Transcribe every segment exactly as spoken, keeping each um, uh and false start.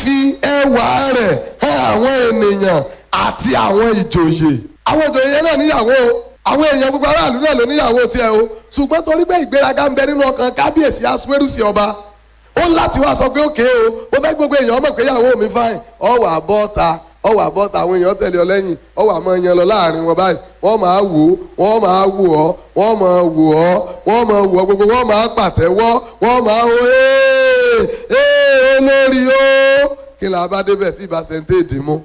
fi ẹwà rẹ̀ hàn àwọn ènìyàn àti àwọn ìjòyè. àwọn ìjòyè yẹn náà níyàwó o, àwọn èèyàn gbogbo aráàlú náà ló níyàwó tiẹ̀ o, ṣùgbọ́n torí pé ìgbéraga ń bẹ nínú ọkàn kábíyèsí Asuwerusi ọba, ó ń láti wá sọ pé òkè o, mo fẹ́ gbogbo èèyàn mọ̀ pé ìyàwó mi fáìn, ọ wà bọ́ ta ọ wà bọ́ ta, àwọn èèyàn tẹ̀lé ọ lẹ́yìn, ọ wà máa yan lọ láàrin wọn báyìí, wọ́n máa wò ó, wọ́n máa wò ọ́, wọ́n máa wò ọ́, wọ́n máa wò ọ́, gbogbo wọ́n máa pàtẹ́wọ́, wọ́n máa wò ee ee olórí o. kí la bá débẹ̀ tí ìbá sẹ́ńtẹ́ ìdì mú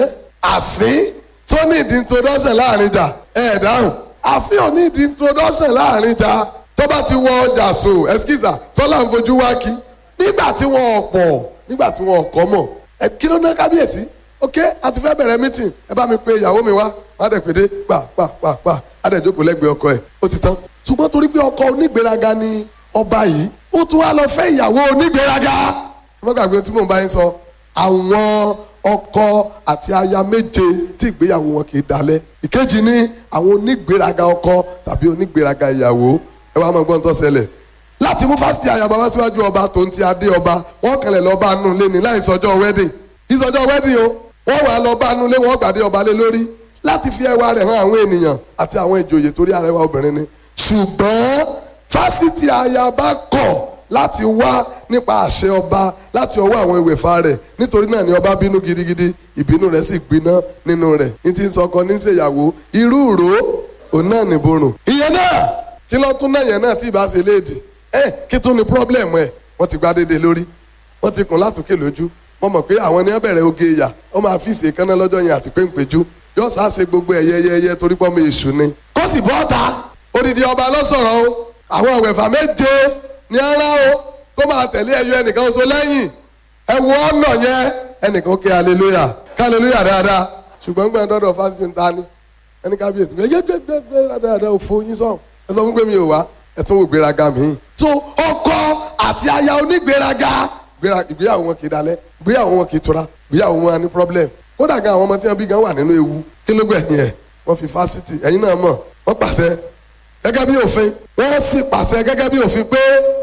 àfin tó ní ìdí introduction láàrin jà ẹ̀ dáhùn, àfin ò ní ìdí introduction láàrin jà, tó bá ti wọ ọjà so ẹskísà tọ́lá ń fojú wá kí nígbà tí wọ́n ọ̀pọ̀ nígbà tí wọ́n ọ̀kọ́ mọ̀ ẹ kí ló ná kábíyèsí ok àti fẹ́ bẹ̀rẹ̀ meeting ẹ bá mi pe ìyàwó mi wá má dẹ̀ pé dé pa pa pa pa á dẹ̀ jókòó lẹ́gbẹ̀ẹ́ ọkọ ẹ̀ ó ti tán. ṣùgbọ́n torí pé ọkọ onígbéraga ni ọba yìí ó tún wá lọ fẹ́ ìyàwó onígbéraga. mo gbàgbé tí mò ń bá yín sọ àwọn ọkọ àti aya méje tí ìgbéyàwó wọn kì í dalẹ̀. ìkejì ni àwọn onígbéraga ọkọ tàbí onígbéraga ìyàwó. ẹ wá mọ gbọ́n tó ṣẹlẹ̀ láti mú fásitì ayaba wá síwájú ọba tó ń ti adé ọba wọ́n kẹlẹ̀ lọ́ọ́ bá nù lé ní láì sọjọ́ wedding ìsọjọ́ wedding o wọ́n wà lọ́ọ́ bá nù lé wọ́n gbàdé ọba lé lórí láti fi ẹwà rẹ̀ hàn àwọn ènìyàn àti àwọn ìjòyè torí arẹwà obìnrin ni. ṣùgbọ́n fásitì ayaba kọ̀ láti wá nípa àṣẹ ọba láti ọwọ́ àwọn ìwẹ̀fà rẹ̀ nítorí náà ni ọba bínú gidigidi ìbínú rẹ̀ sì gbiná nínú rẹ̀ ní ti ń sọkọ ní ṣèyàwó irú ìró òun náà nìborùn. ìyẹn náà kí ló tún náà yẹn náà tí ì bá ṣe léèdì ẹ kí tún ni problem ẹ wọ́n ti gbá dédé lórí wọ́n ti kùn látòkè lójú wọ́n mọ̀ pé àwọn ní bẹ̀rẹ̀ oge ìyà wọ́n máa fi ṣe kánná lọ́jọ́ yẹn àti péńpéjú yóò sá ṣe gbogbo ẹ̀yẹ yẹyẹ torí pọ́ mi èṣù ni. kó sì bọ́ ta odidi ọba lọ́sọ̀rọ̀ o àwọn ìwẹ̀fà méje ní ara o kó máa tẹ̀lé ẹyọ ẹnìkan oṣù lẹ́yìn ẹ wo ọ̀nà yẹn ẹnìkan ké hallelujah hallelujah dáadáa ṣùgbọ́n gbọ́n dọ́dọ̀ fásitì ń ta ni ẹni kábíyèsí gbẹgbẹgbẹ dáadáa òfò yín sọ ẹ sọ fún pé mi ò wá ẹ tún wò gbéraga mi. tó ọkọ àti aya onígbéraga ìgbéyàwó wọn kì í dalẹ̀ ìgbéyàwó wọn kì í tura ìgbéyàwó wọn ní problem. kódà gan àwọn ọmọ tí wọn bí gan wà nínú ewu kí ló gbẹ̀yìn ẹ̀ wọ́n fi fásitì ẹ̀yin náà mọ̀ wọ́n pàṣẹ gẹ́gẹ́ bí òfin wọ́n sì pàṣẹ gẹ́gẹ́ bí òfin pé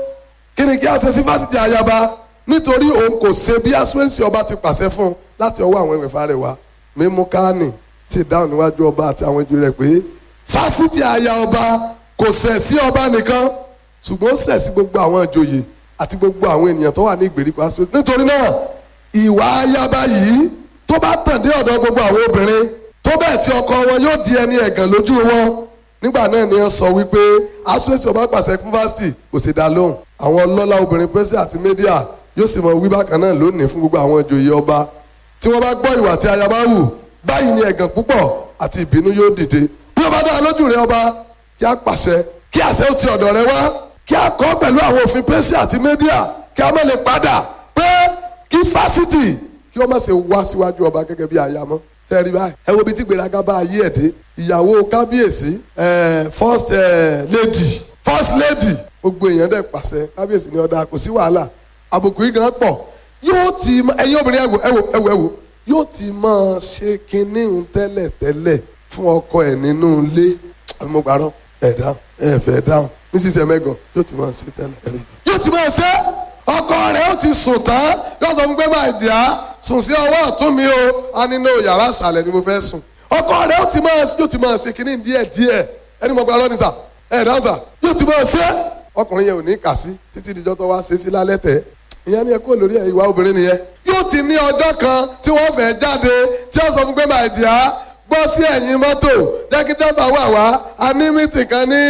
kí ni kí a ṣe sí fásitì ayaba nítorí òun kò ṣe bí Asuwerusi ọba ti pàṣẹ fún un láti ọwọ́ àwọn ìwẹ̀fà rẹ̀ wá. mímú káàní sì dáhùn níwájú ọba àti àwọn ìjòyè rẹ̀ pé fásitì aya ọba kò ṣẹ̀ sí ọba nìkan ṣùgbọ́n ó ṣẹ̀ sí gbogbo àwọn ìjòyè àti gbogbo àwọn ènìyàn tó wà ní ìgbèríko Asuwerusi. nítorí náà ìwà ayaba yìí tó bá tàn dé ọ̀dọ̀ gbogbo àwọn obìnrin tó bẹ́ẹ̀ tí ọkọ wọn yóò di ẹni ẹ̀gàn lójú wọn. nígbà náà ni wọ́n sọ wípé Asuwerusi ọba pàṣẹ fún fásitì kò sì dá lóhùn. àwọn ọlọ́lá obìnrin pẹ́sì àti mídíà yóò sì mọ wí bákan náà lónìí fún gbogbo àwọn ìjòyè ọba tí wọ́n bá gbọ́ ìwà tí ayaba hù báyìí ni ẹ̀gàn púpọ̀ àti ìbínú yóò dìde. bí ó bá dá lójú rẹ ọba kí a pàṣẹ kí àṣẹ ó ti ọ̀dọ̀ rẹ wá kí a kọ́ pẹ̀lú àwọn òfin pẹ́sì àti mídíà kí a má lè padà pé kí fásitì kí wọ́n má ṣe wá síwájú ọba gẹ́gẹ́ bí aya mọ́. ṣe rí báyìí ẹ wo bí tí gbéraga bá ayé ẹ̀ dé ìyàwó kábíyèsí first lady first lady gbogbo èèyàn dẹ̀ pàṣẹ kábíyèsí ní ọ̀dà kò sí wàhálà àbùkù yìí gan pọ̀ yóò ti ẹ̀yin obìnrin ẹ̀wò ẹ̀wò ẹ̀wò ẹ̀wò yóò ti máa ṣe kinní ń tẹ́lẹ̀ tẹ́lẹ̀ fún ọkọ ẹ̀ nínú ilé àmọ́ gbàrọ̀ ẹ̀ dáhùn ẹ̀ fẹ́ dáhùn mísísì ẹ̀mẹ́gàn yóò ti máa ṣe tẹ́lẹ̀ tẹ́lẹ̀ yóò ti máa ṣe ọkọ rẹ̀ ó ti sùn tán yóò sọ fún pé máa dì á sùn sí ọwọ́ ọ̀tún mi o á nínú yàrá ìsàlẹ̀ ni mo fẹ́ sùn ọkọ rẹ̀ ó ti máa yóò ti máa ṣe kinní díẹ̀ díẹ̀ ẹni mo gba lọ́nìí sà ẹ̀ dáhùn sà yóò ti máa ṣe ọkùnrin yẹn ò ní kà sí títí dijọ́ tó wá ṣe sí lálẹ́ tẹ̀ ìyẹn ni ẹ kúrò lórí ìwà obìnrin nìyẹn yóò ti ní ọjọ́ kan tí wọ́n fẹ́ jáde tí ó sọ fún pé máa dì á gbọ́ sí ẹ̀yìn mọ́tò jẹ́ kí dọ́gba wà wá a ní mítì kan ní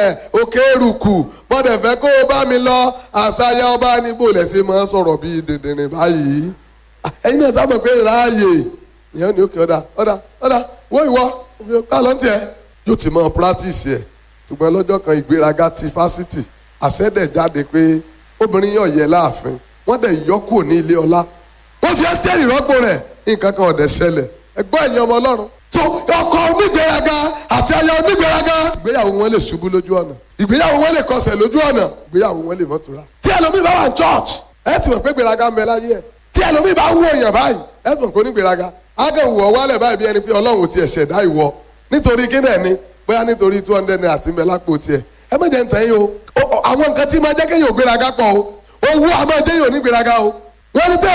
òkè èrùkù bọ́dẹ̀ fẹ́ kó o bá mi lọ àṣàyà ọba níbo lẹ́sẹ̀ máa sọ̀rọ̀ bíi dìndìnrín báyìí ẹ̀yin náà sábà pé ráàyè ìyẹn ní òkè ọ̀dà ọ̀dà ọ̀dà wọ́n ìwọ ká lọ́n tiẹ̀ yóò ti mọ practice ẹ̀ ṣùgbọ́n lọ́jọ́ kan ìgbéraga ti fásitì àṣẹ́dẹ̀ jáde pé obìnrin yóò yẹ láàfin wọ́n dẹ̀ yọ kúrò ní ilé ọlá wọ́n fi ẹ́sítẹ́rì rọ́pò rẹ̀ nǹkan kan ọ̀dẹ̀ ṣẹlẹ̀ ẹgbọ́n ẹ̀yin ọmọ ọlọ́run tó ọkọ onígbéraga àti aya onígbéraga ìgbéyàwó wọn lè ṣubú lójú ọ̀nà ìgbéyàwó wọn lè kọsẹ̀ lójú ọ̀nà ìgbéyàwó wọn lè mọ́tura. tí ẹlòmíì bá wà ní church ẹ ti mọ̀ pé gbéraga ń bẹ láyé ẹ̀ tí ẹlòmíì bá ń wọ èèyàn báyìí ẹ ti mọ̀ pé onígbéraga á kàn wọ̀ wálẹ̀ báyìí bí ẹni pé ọlọ́run ti ẹ̀ṣẹ̀ dá ìwọ nítorí kí náà ni bóyá nítorí two hundred naira ti ń bẹ lápò tiẹ̀ ẹ má jẹ́ ń tẹ̀yìn o àwọn nǹkan tí máa jẹ́ kéèyàn ògbéraga pọ̀ o owó àmọ́ jẹ́ yóò ní gbéraga o wọ́n ní tẹ́